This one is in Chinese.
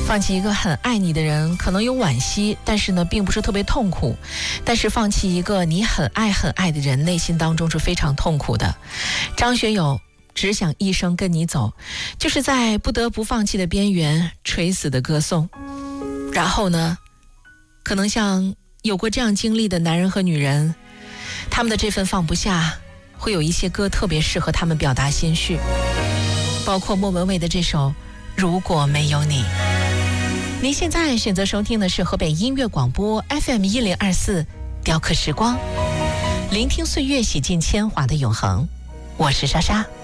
放弃一个很爱你的人，可能有惋惜，但是呢，并不是特别痛苦。但是放弃一个你很爱的人，内心当中是非常痛苦的。张学友只想一生跟你走，就是在不得不放弃的边缘，垂死的歌颂。然后呢，可能像有过这样经历的男人和女人，他们的这份放不下，会有一些歌特别适合他们表达心绪，包括莫文蔚的这首《如果没有你》。您现在选择收听的是河北音乐广播 FM1024雕刻时光，聆听岁月洗尽铅华的永恒。我是莎莎。